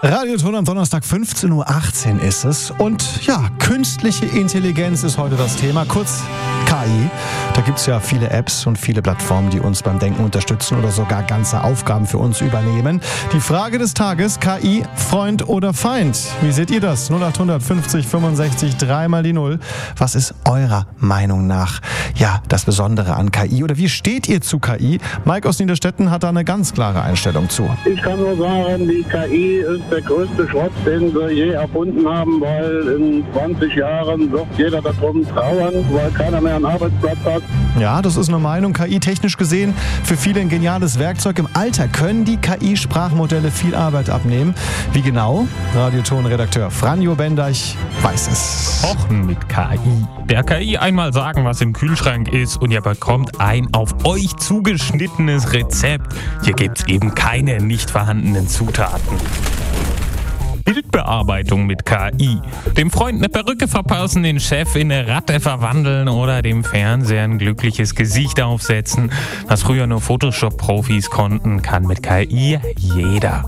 Radioton am Donnerstag 15:18 Uhr ist es. Und ja, künstliche Intelligenz ist heute das Thema, kurz KI. Da gibt es ja viele Apps und viele Plattformen, die uns beim Denken unterstützen oder sogar ganze Aufgaben für uns übernehmen. Die Frage des Tages, KI, Freund oder Feind? Wie seht ihr das? 0800 50 65 3 mal die 0. Was ist eurer Meinung nach ja das Besondere an KI? Oder wie steht ihr zu KI? Mike aus Niederstetten hat da eine ganz klare Einstellung zu. Ich kann nur sagen, die KI ist der größte Schrott, den wir je erfunden haben, weil in 20 Jahren wird jeder darum trauern, weil keiner mehr einen Arbeitsplatz hat. Ja, das ist eine Meinung. KI technisch gesehen für viele ein geniales Werkzeug. Im Alter können die KI-Sprachmodelle viel Arbeit abnehmen. Wie genau? Radioton-Redakteur Franjo Bendeich weiß es. Kochen mit KI. Der KI einmal sagen, was im Kühlschrank ist und ihr bekommt ein auf euch zugeschnittenes Rezept. Hier gibt's eben keine nicht vorhandenen Zutaten. Bildbearbeitung mit KI. Dem Freund eine Perücke verpassen, den Chef in eine Ratte verwandeln oder dem Fernseher ein glückliches Gesicht aufsetzen. Was früher nur Photoshop-Profis konnten, kann mit KI jeder.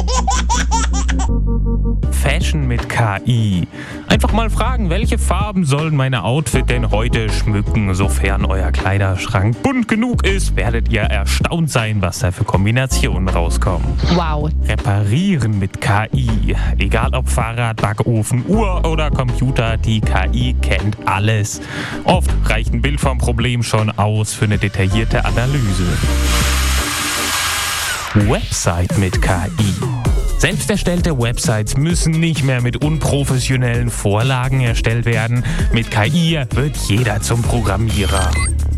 Fashion mit KI. Einfach mal fragen, welche Farben sollen meine Outfit denn heute schmücken? Sofern euer Kleiderschrank bunt genug ist, werdet ihr erstaunt sein, was da für Kombinationen rauskommen. Wow. Reparieren mit KI. Egal ob Fahrrad, Backofen, Uhr oder Computer, die KI kennt alles. Oft reicht ein Bild vom Problem schon aus für eine detaillierte Analyse. Website mit KI. Selbst erstellte Websites müssen nicht mehr mit unprofessionellen Vorlagen erstellt werden. Mit KI wird jeder zum Programmierer.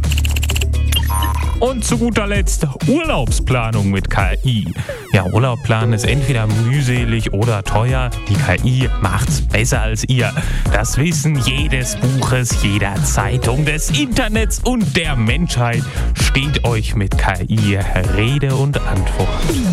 Und zu guter Letzt Urlaubsplanung mit KI. Ja, Urlaub planen ist entweder mühselig oder teuer. Die KI macht's besser als ihr. Das Wissen jedes Buches, jeder Zeitung, des Internets und der Menschheit steht euch mit KI Rede und Antwort.